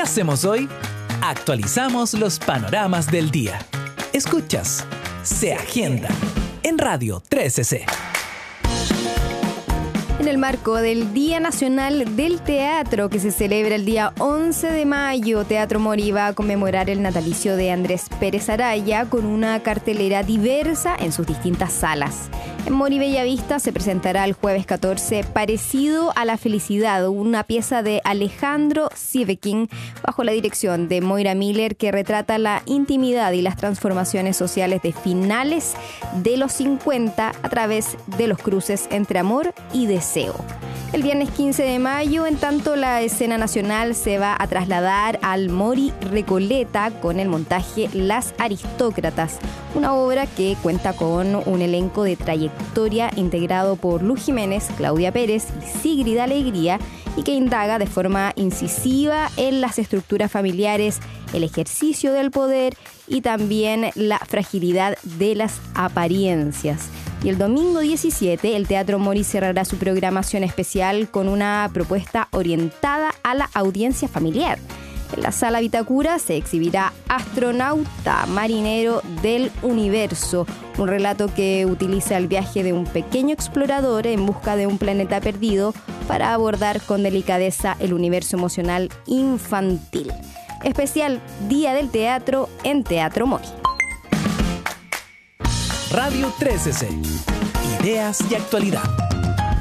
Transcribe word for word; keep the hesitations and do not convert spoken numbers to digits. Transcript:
¿Qué hacemos hoy? Actualizamos los panoramas del día. Escuchas Se Agenda en Radio trece C. En el marco del Día Nacional del Teatro, que se celebra el día once de mayo, Teatro Mori va a conmemorar el natalicio de Andrés Pérez Araya con una cartelera diversa en sus distintas salas. En Mori Bellavista se presentará el jueves catorce Parecido a la Felicidad, una pieza de Alejandro Sieveking bajo la dirección de Moira Miller, que retrata la intimidad y las transformaciones sociales de finales de los cincuenta a través de los cruces entre amor y deseo. El viernes quince de mayo, en tanto, la escena nacional se va a trasladar al Mori Recoleta con el montaje Las Aristócratas, una obra que cuenta con un elenco de trayectoria integrado por Luz Jiménez, Claudia Pérez y Sigrid Alegría, y que indaga de forma incisiva en las estructuras familiares, el ejercicio del poder y también la fragilidad de las apariencias. Y el domingo diecisiete, el Teatro Mori cerrará su programación especial con una propuesta orientada a la audiencia familiar. En la Sala Vitacura se exhibirá Astronauta, Marinero del Universo, un relato que utiliza el viaje de un pequeño explorador en busca de un planeta perdido para abordar con delicadeza el universo emocional infantil. Especial Día del Teatro en Teatro Mori. Radio trece C. Ideas y actualidad.